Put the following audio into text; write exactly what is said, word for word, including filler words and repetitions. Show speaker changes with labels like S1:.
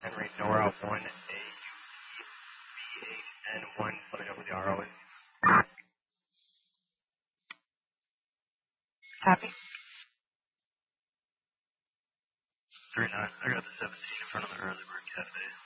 S1: Henry Nora one A U B H N one. Let me know who the R O is.
S2: Copy.
S1: Three nine. I got the seventeen in front of the early bird cafe.